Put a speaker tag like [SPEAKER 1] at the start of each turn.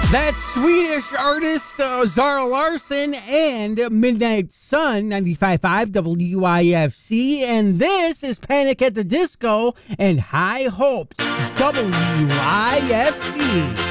[SPEAKER 1] That's Swedish artist Zara Larsson and Midnight Sun, 95.5 WIFC. And this is Panic at the Disco and High Hopes, WIFC.